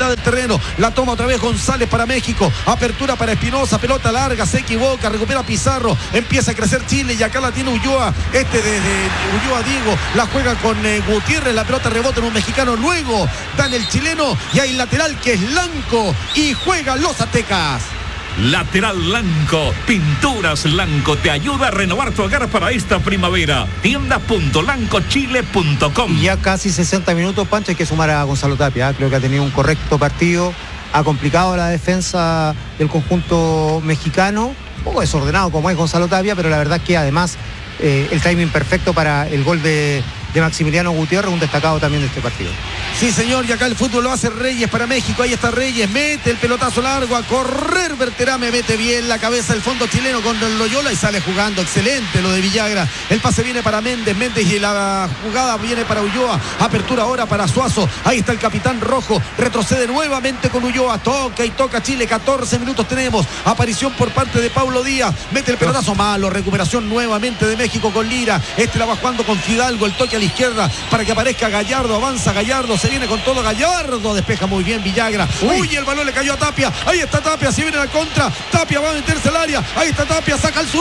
mitad del terreno. La toma otra vez González para México. Apertura para Espinosa. Pelota larga, se equivoca, recupera Pizarro. Empieza a crecer Chile y acá la tiene Ulloa. Desde Ulloa Diego. La juega con Gutiérrez. La pelota rebota en un mexicano. Luego dan el chileno y hay lateral que es Lanco y juegan los aztecas. Lateral Lanco, Pinturas Lanco te ayuda a renovar tu hogar para esta primavera. Tienda.lancochile.com. Y ya casi 60 minutos, Pancho, hay que sumar a Gonzalo Tapia. Creo que ha tenido un correcto partido, ha complicado la defensa del conjunto mexicano, un poco desordenado como es Gonzalo Tapia, pero la verdad es que además el timing perfecto para el gol de Maximiliano Gutiérrez, un destacado también de este partido. Sí, señor, y acá el fútbol lo hace Reyes para México. Ahí está Reyes, mete el pelotazo largo a correr. Berterame mete bien la cabeza del fondo chileno con el Loyola y sale jugando. Excelente lo de Villagra. El pase viene para Méndez y la jugada viene para Ulloa. Apertura ahora para Suazo. Ahí está el capitán rojo. Retrocede nuevamente con Ulloa. Toca y toca Chile. 14 minutos tenemos. Aparición por parte de Paulo Díaz. Mete el pelotazo malo. Recuperación nuevamente de México con Lira. La va jugando con Fidalgo. El toque a la izquierda para que aparezca Gallardo. Avanza Gallardo. Se viene con todo Gallardo. Despeja muy bien Villagra. Uy, el balón le cayó a Tapia. Ahí está Tapia. Si viene la contra. Tapia va a meterse al área. Ahí está Tapia. Saca el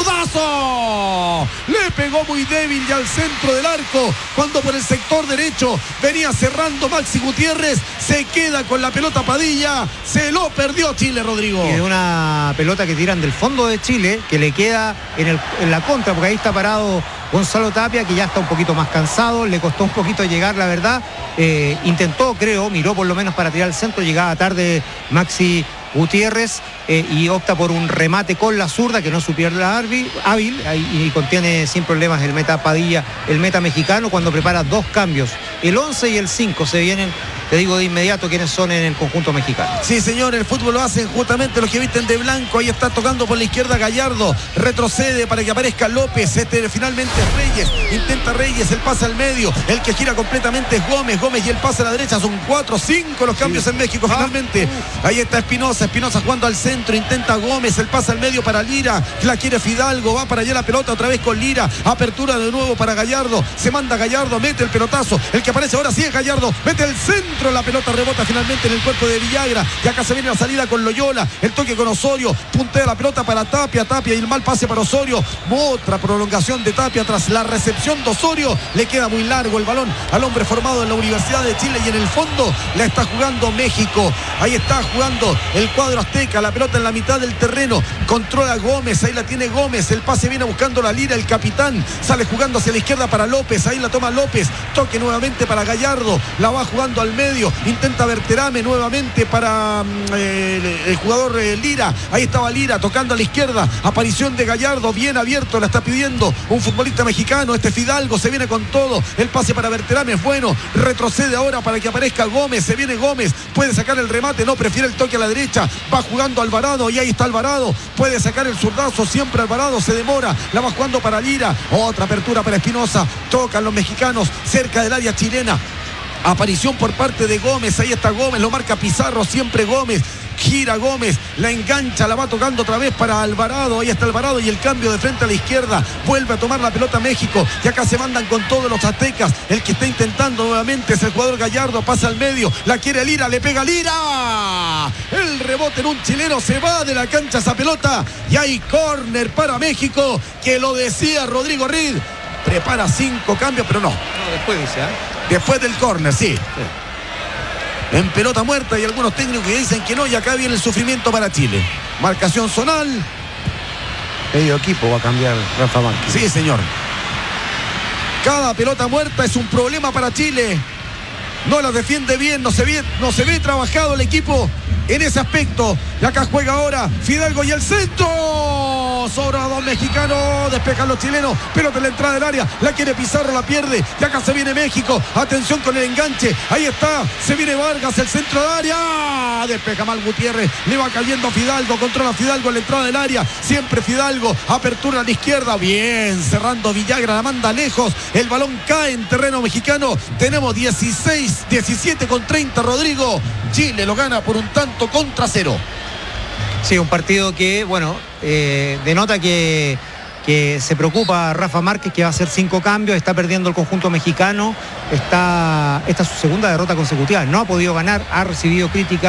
zurdazo. Le pegó muy débil y al centro del arco. Cuando por el sector derecho venía cerrando Maxi Gutiérrez. Se queda con la pelota Padilla. Se lo perdió Chile, Rodrigo. Y de una pelota que tiran del fondo de Chile, que le queda en la contra, porque ahí está parado Gonzalo Tapia, que ya está un poquito más cansado, le costó un poquito llegar, la verdad. Intentó, creo, miró por lo menos para tirar al centro, llegaba tarde Maxi Gutiérrez y opta por un remate con la zurda que no su pierna hábil y contiene sin problemas el meta Padilla, el meta mexicano, cuando prepara dos cambios, el 11 y el 5 se vienen. Te digo de inmediato quiénes son en el conjunto mexicano. Sí, señor, el fútbol lo hacen justamente los que visten de blanco. Ahí está tocando por la izquierda Gallardo. Retrocede para que aparezca López. Finalmente Reyes. Intenta Reyes, el pase al medio. El que gira completamente es Gómez. Gómez y el pase a la derecha. Son 4-5 los cambios en México finalmente. Ahí está Espinosa. Espinosa jugando al centro. Intenta Gómez. El pase al medio para Lira. La quiere Fidalgo. Va para allá la pelota otra vez con Lira. Apertura de nuevo para Gallardo. Se manda Gallardo. Mete el pelotazo. El que aparece ahora sí es Gallardo. Mete el centro. La pelota rebota finalmente en el cuerpo de Villagra y acá se viene la salida con Loyola, el toque con Osorio, puntea la pelota para Tapia y el mal pase para Osorio. Otra prolongación de Tapia tras la recepción de Osorio. Le queda muy largo el balón al hombre formado en la Universidad de Chile y en el fondo la está jugando México. Ahí está jugando el cuadro azteca, la pelota en la mitad del terreno, controla Gómez, ahí la tiene Gómez, el pase viene buscando la Lira, el capitán sale jugando hacia la izquierda para López, ahí la toma López, toque nuevamente para Gallardo, la va jugando al medio. Intenta Berterame nuevamente para el jugador Lira. Ahí estaba Lira tocando a la izquierda. Aparición de Gallardo, bien abierto, la está pidiendo un futbolista mexicano. Fidalgo se viene con todo. El pase para Berterame es bueno. Retrocede ahora para que aparezca Gómez. Se viene Gómez. Puede sacar el remate. No, prefiere el toque a la derecha. Va jugando Alvarado y ahí está Alvarado. Puede sacar el zurdazo. Siempre Alvarado se demora. La va jugando para Lira. Otra apertura para Espinosa. Tocan los mexicanos cerca del área chilena. Aparición por parte de Gómez, ahí está Gómez, lo marca Pizarro, siempre Gómez, gira Gómez, la engancha, la va tocando otra vez para Alvarado, ahí está Alvarado y el cambio de frente a la izquierda, vuelve a tomar la pelota México, y acá se mandan con todos los aztecas, el que está intentando nuevamente es el jugador Gallardo, pasa al medio, la quiere Lira, le pega Lira, el rebote en un chileno, se va de la cancha esa pelota, y hay córner para México, que lo decía Rodrigo Reed, prepara 5 cambios, pero no, después dice, después del córner, sí. En pelota muerta y algunos técnicos que dicen que no, y acá viene el sufrimiento para Chile. Marcación zonal. Medio equipo va a cambiar Rafa Márquez. Sí, señor. Cada pelota muerta es un problema para Chile. No la defiende bien, no se ve trabajado el equipo en ese aspecto. Y acá juega ahora Fidalgo y el centro. Sobra 2 mexicanos, despejan los chilenos, pelota en la entrada del área, la quiere Pizarro, la pierde, y acá se viene México, atención con el enganche, ahí está, se viene Vargas, el centro del área, despeja mal Gutiérrez, le va cayendo Fidalgo, controla Fidalgo en la entrada del área, siempre Fidalgo, apertura a la izquierda, bien, cerrando Villagra, la manda lejos, el balón cae en terreno mexicano, tenemos 17 con 30, Rodrigo, Chile lo gana por un tanto contra 0. Sí, un partido que, bueno, denota que se preocupa Rafa Márquez, que va a hacer 5 cambios, está perdiendo el conjunto mexicano, esta es su segunda derrota consecutiva, no ha podido ganar, ha recibido críticas.